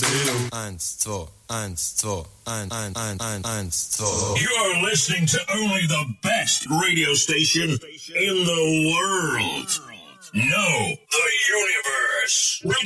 Eins, zwei, eins, zwei, eins, zwei. You're listening to only the best radio station in the world. No, the universe.